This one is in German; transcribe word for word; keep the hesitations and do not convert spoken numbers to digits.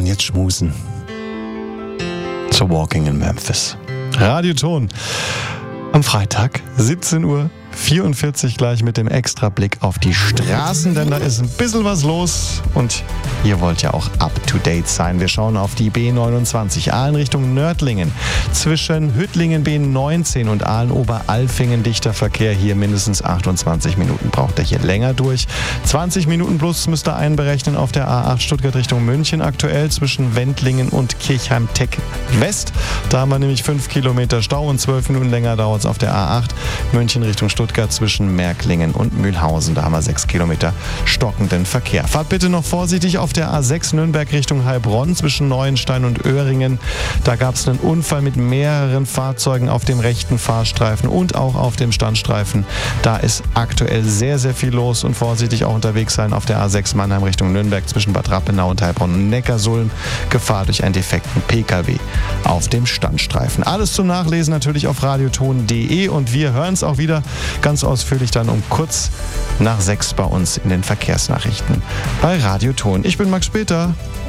und jetzt schmusen. Zur Walking in Memphis. Radioton. Am Freitag, siebzehn Uhr vierundvierzig gleich mit dem Extrablick auf die Straßen, denn da ist ein bisschen was los und ihr wollt ja auch up-to-date sein. Wir schauen auf die B neunundzwanzig, Aalen Richtung Nördlingen. Zwischen Hüttlingen B neunzehn und Aalen-Oberalfingen dichter Verkehr. Hier mindestens achtundzwanzig Minuten braucht er hier länger durch. zwanzig Minuten plus müsst ihr einberechnen auf der A acht Stuttgart Richtung München aktuell zwischen Wendlingen und Kirchheim-Tech West. Da haben wir nämlich fünf Kilometer Stau und zwölf Minuten länger dauert es auf der A acht München Richtung Stuttgart. Stuttgart zwischen Märklingen und Mühlhausen. Da haben wir sechs Kilometer stockenden Verkehr. Fahrt bitte noch vorsichtig auf der A sechs Nürnberg Richtung Heilbronn zwischen Neuenstein und Öhringen. Da gab es einen Unfall mit mehreren Fahrzeugen auf dem rechten Fahrstreifen und auch auf dem Standstreifen. Da ist aktuell sehr, sehr viel los und vorsichtig auch unterwegs sein auf der A sechs Mannheim Richtung Nürnberg zwischen Bad Rappenau und Heilbronn und Neckarsulm. Gefahr durch einen defekten P K W auf dem Standstreifen. Alles zum Nachlesen natürlich auf radioton punkt de und wir hören es auch wieder ganz ausführlich dann um kurz nach sechs bei uns in den Verkehrsnachrichten bei Radioton. Ich bin Max Peter.